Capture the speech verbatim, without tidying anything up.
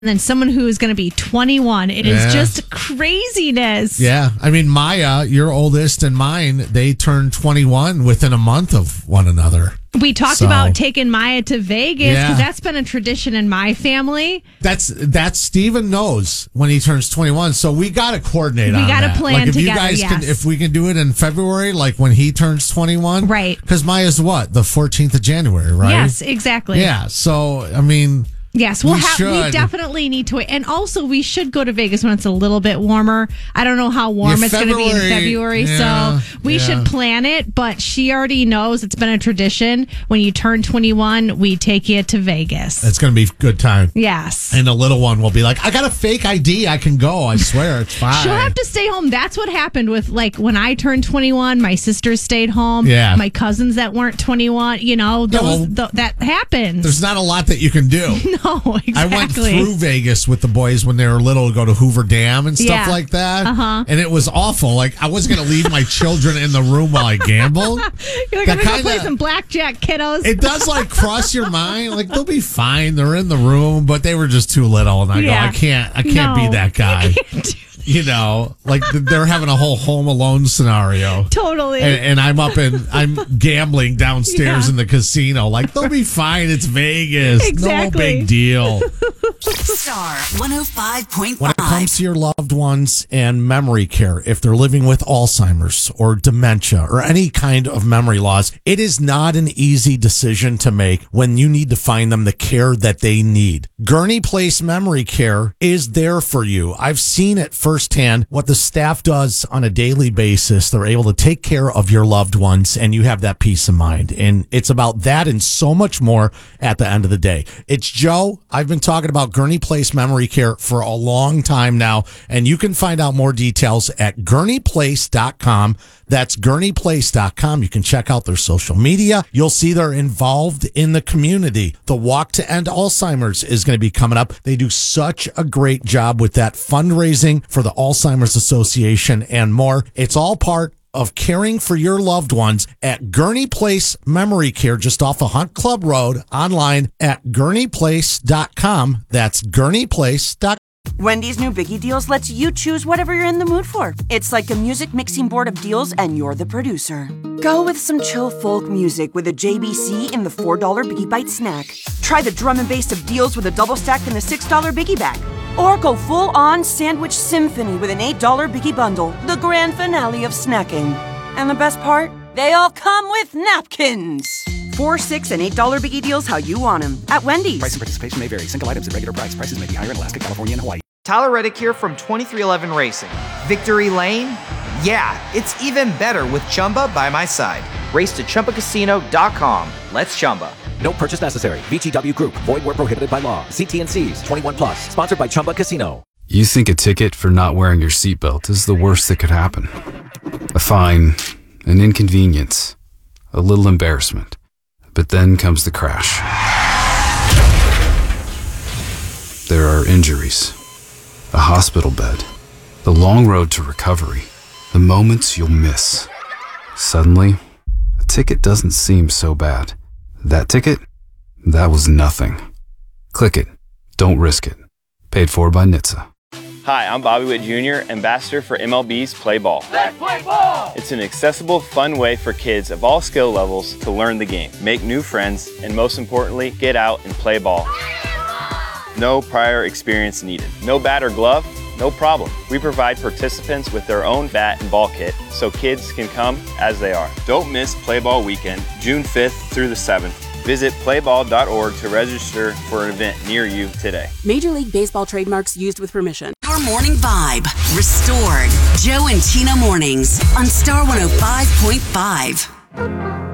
then someone who is going to be twenty-one. It yeah. is just craziness. Yeah. I mean, Maya, your oldest, and mine, they turned twenty-one within a month of one another. We talked so, about taking Maya to Vegas because yeah. that's been a tradition in my family. That's that's Steven knows when he turns twenty-one, so we got to coordinate. We on got to that. plan like if together. You guys yes. can, if we can do it in February, like when he turns twenty-one, right? Because Maya's what, the fourteenth of January, right? Yes, exactly. Yeah. So I mean. Yes, we'll we, have, we definitely need to wait. And also, we should go to Vegas when it's a little bit warmer. I don't know how warm yeah, it's going to be in February, yeah, so we yeah. should plan it. But she already knows it's been a tradition. When you turn twenty-one, we take you to Vegas. It's going to be a good time. Yes. And the little one will be like, I got a fake I D. I can go. I swear. It's fine. She'll have to stay home. That's what happened with, like, when I turned twenty-one, my sisters stayed home. Yeah. My cousins that weren't twenty-one, you know, those, yeah, well, th- that happens. There's not a lot that you can do. No, exactly. I went through Vegas with the boys when they were little to go to Hoover Dam and stuff yeah. like that. Uh-huh. And it was awful. Like, I wasn't going to leave my children in the room while I gambled. You're like, that I'm going to kinda, play some blackjack, kiddos. It does, like, cross your mind. Like, they'll be fine. They're in the room, but they were just too little. And I yeah. go, I can't, I can't no, be that guy. You can't do You know, like they're having a whole Home Alone scenario. Totally. And, and I'm up in, I'm gambling downstairs yeah. in the casino. Like, they'll be fine. It's Vegas. Exactly. No big deal. Star one oh five point five. When it comes to your loved ones and memory care, if they're living with Alzheimer's or dementia or any kind of memory loss, it is not an easy decision to make when you need to find them the care that they need. Gurney Place Memory Care is there for you. I've seen it firsthand what the staff does on a daily basis. They're able to take care of your loved ones and you have that peace of mind. And it's about that and so much more at the end of the day. It's Joe. I've been talking about Gurney Place Memory Care for a long time now, and you can find out more details at gurney place dot com. That's gurney place dot com. You can check out their social media. You'll see they're involved in the community. The Walk to End Alzheimer's is going to be coming up. They do such a great job with that fundraising for the Alzheimer's Association and more. It's all part of caring for your loved ones at Gurney Place Memory Care, just off of Hunt Club Road, online at gurney place dot com. That's gurney place dot com. Wendy's new Biggie Deals lets you choose whatever you're in the mood for. It's like a music mixing board of deals, and you're the producer. Go with some chill folk music with a J B C in the four dollar Biggie Bite snack. Try the drum and bass of deals with a double stack in the six dollar Biggie Bag. Or go full-on sandwich symphony with an eight dollar Biggie Bundle, the grand finale of snacking. And the best part? They all come with napkins. Four, six, and eight dollar Biggie Deals how you want them at Wendy's. Price and participation may vary. Single items at regular price. Prices may be higher in Alaska, California, and Hawaii. Tyler Reddick here from twenty-three eleven Racing. Victory Lane? Yeah, it's even better with Chumba by my side. Race to Chumba Casino dot com. Let's Chumba. No purchase necessary. V G W Group. Void where prohibited by law. See T and C's. twenty-one plus. Sponsored by Chumba Casino. You think a ticket for not wearing your seatbelt is the worst that could happen. A fine, an inconvenience, a little embarrassment. But then comes the crash. There are injuries, a hospital bed, the long road to recovery, the moments you'll miss. Suddenly, a ticket doesn't seem so bad. That ticket? That was nothing. Click it. Don't risk it. Paid for by N H T S A. Hi, I'm Bobby Witt Junior, ambassador for M L B's Play Ball. Let's play ball! It's an accessible, fun way for kids of all skill levels to learn the game, make new friends, and most importantly, get out and play ball. No prior experience needed. No bat or glove? No problem. We provide participants with their own bat and ball kit so kids can come as they are. Don't miss Play Ball Weekend, June fifth through the seventh. Visit play ball dot org to register for an event near you today. Major League Baseball trademarks used with permission. Your morning vibe restored. Joe and Tina mornings on Star one oh five point five.